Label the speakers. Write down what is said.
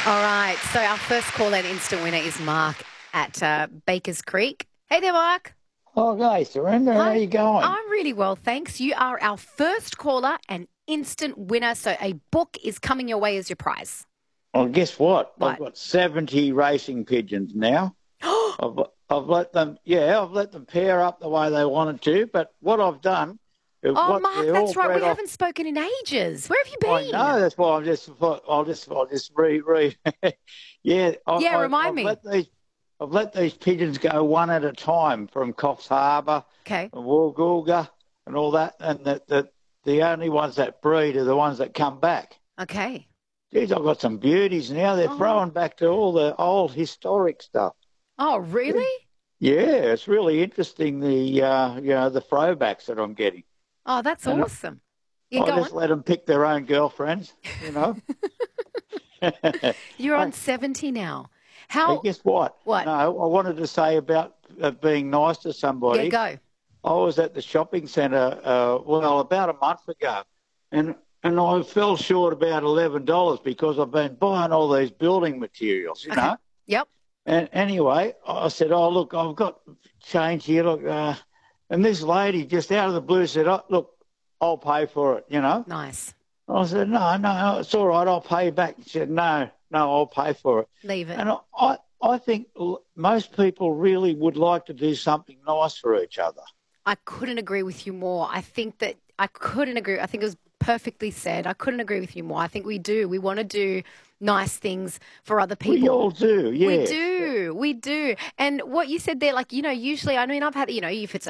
Speaker 1: All right. So our first call and instant winner is Mark at Bakers Creek. Hey there, Mark.
Speaker 2: Okay, Surrender, how
Speaker 1: Hi.
Speaker 2: you going?
Speaker 1: I'm really well, thanks. You are our first caller and instant winner. So a book is coming your way as your prize.
Speaker 2: Well, guess what? I've
Speaker 1: What?
Speaker 2: got 70 racing pigeons now.
Speaker 1: Oh,
Speaker 2: I've, I've let them pair up the way they wanted to, but what I've done, what
Speaker 1: Mark,
Speaker 2: they're all
Speaker 1: that's right. We
Speaker 2: bred off.
Speaker 1: haven't spoken in ages. Where have
Speaker 2: I
Speaker 1: you been?
Speaker 2: know, that's why I'll just read. Yeah,
Speaker 1: Yeah, remind me.
Speaker 2: I've let these pigeons go one at a time from Coffs Harbour
Speaker 1: Okay.
Speaker 2: and Woolgoolga and all that, and the only ones that breed are the ones that come back.
Speaker 1: Okay.
Speaker 2: Geez, I've got some beauties now. They're
Speaker 1: Oh,
Speaker 2: throwing back to all the old historic stuff.
Speaker 1: oh, really?
Speaker 2: Yeah, it's really interesting the throwbacks that I'm getting,
Speaker 1: Oh, that's
Speaker 2: and
Speaker 1: awesome. Yeah,
Speaker 2: I
Speaker 1: go on.
Speaker 2: just let them pick their own girlfriends.
Speaker 1: You're on
Speaker 2: Hey,
Speaker 1: 70 now.
Speaker 2: hey,
Speaker 1: How?
Speaker 2: guess what?
Speaker 1: What?
Speaker 2: No, I wanted to say about being nice to
Speaker 1: Yeah,
Speaker 2: somebody.
Speaker 1: go.
Speaker 2: I was at the shopping centre, about a month ago, and and I fell short about $11 because I've been buying all these building materials, you
Speaker 1: Okay.
Speaker 2: know.
Speaker 1: Yep.
Speaker 2: And anyway, I said, "Oh, look, I've got change here. Look," and this lady just out of the blue said, "Oh, look, I'll pay for it."
Speaker 1: Nice.
Speaker 2: I said, "No, no, it's all right. I'll pay you back." She said, "No, no, I'll pay for it."
Speaker 1: Leave it.
Speaker 2: And I think most people really would like to do something nice for each other.
Speaker 1: I couldn't agree with you more. I think that I couldn't agree. I think it was perfectly said. I couldn't agree with you more. I think we do. We want to do nice things for other
Speaker 2: We
Speaker 1: people.
Speaker 2: all do,
Speaker 1: We
Speaker 2: yes.
Speaker 1: do. We do. And what you said there, like, usually, I mean, I've had, if it's